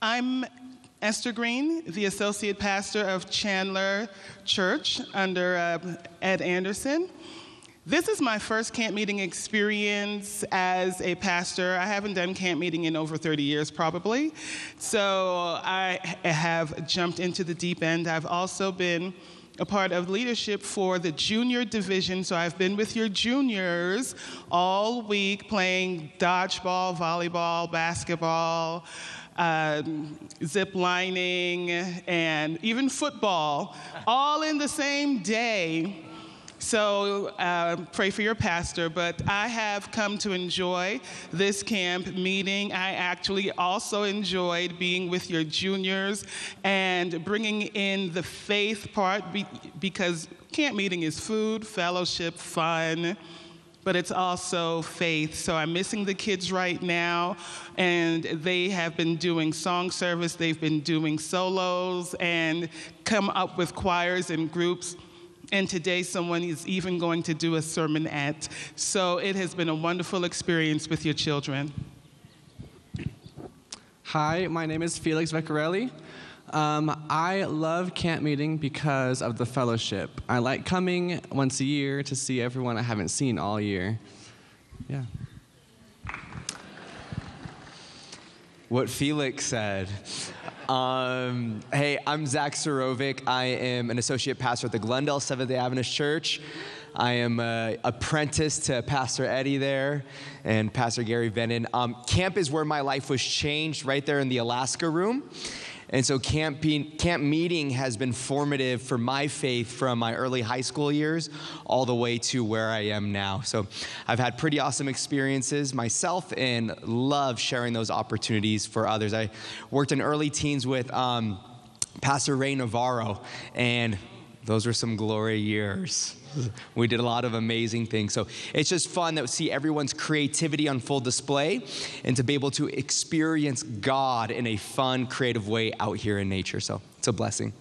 I'm Esther Green, the associate pastor of Chandler Church under Ed Anderson. This is my first camp meeting experience as a pastor. I haven't done camp meeting in over 30 years probably, so I have jumped into the deep end. I've also been a part of leadership for the junior division, so I've been with your juniors all week playing dodgeball, volleyball, basketball, zip lining, and even football, all in the same day. So pray for your pastor, but I have come to enjoy this camp meeting. I actually also enjoyed being with your juniors and bringing in the faith part because camp meeting is food, fellowship, fun, but it's also faith. So I'm missing the kids right now, and they have been doing song service, they've been doing solos, and come up with choirs and groups. And today someone is even going to do a sermonette. So it has been a wonderful experience with your children. Hi, my name is Felix Veccarelli. I love camp meeting because of the fellowship. I like coming once a year to see everyone I haven't seen all year. Yeah. What Felix said. Hey, I'm Zach Sorovic. I am an associate pastor at the Glendale Seventh-day Adventist Church. I am an apprentice to Pastor Eddie there and Pastor Gary Venon. Camp is where my life was changed, right there in the Alaska room. And so camp meeting has been formative for my faith from my early high school years all the way to where I am now. So I've had pretty awesome experiences myself and love sharing those opportunities for others. I worked in early teens with Pastor Ray Navarro, and those were some glory years. We did a lot of amazing things. So it's just fun to see everyone's creativity on full display and to be able to experience God in a fun, creative way out here in nature. So it's a blessing.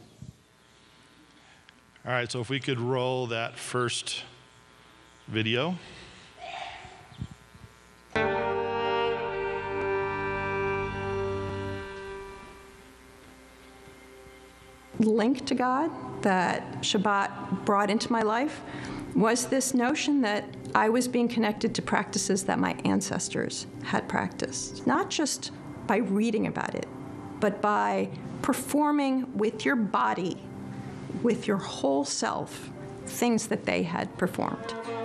All right, so if we could roll that first video. Link to God that Shabbat brought into my life was this notion that I was being connected to practices that my ancestors had practiced, not just by reading about it, but by performing with your body, with your whole self, things that they had performed.